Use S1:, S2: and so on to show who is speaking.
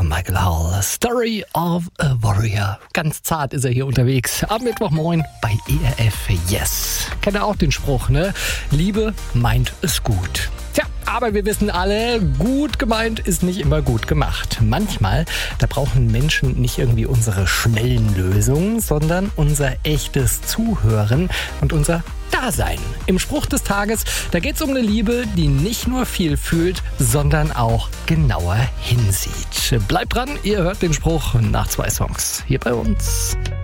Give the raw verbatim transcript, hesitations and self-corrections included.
S1: von Michael Hall. Story of a Warrior. Ganz zart ist er hier unterwegs. Am Mittwochmorgen bei E R F Yes. Kennt ihr auch den Spruch, ne? Liebe meint es gut. Tja, aber wir wissen alle, gut gemeint ist nicht immer gut gemacht. Manchmal, da brauchen Menschen nicht irgendwie unsere schnellen Lösungen, sondern unser echtes Zuhören und unser Dasein. Im Spruch des Tages, da geht es um eine Liebe, die nicht nur viel fühlt, sondern auch genauer hinsieht. Bleibt dran, ihr hört den Spruch nach zwei Songs hier bei uns.